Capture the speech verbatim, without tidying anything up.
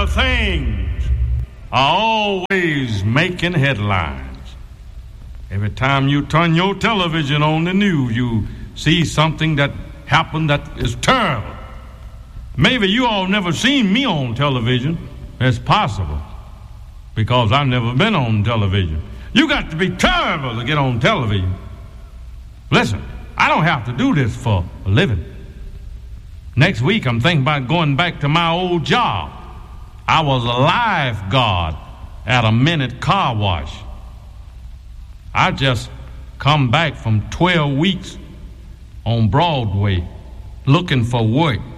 terrible things are always making headlines. Every time you turn your television on the news, you see something that happened that is terrible. Maybe you all never seen me on television. It's possible, because I've never been on television. You got to be terrible to get on television. Listen, I don't have to do this for a living. Next week, I'm thinking about going back to my old job. I was a lifeguard at a Minute Car Wash. I just come back from twelve weeks on Broadway looking for work.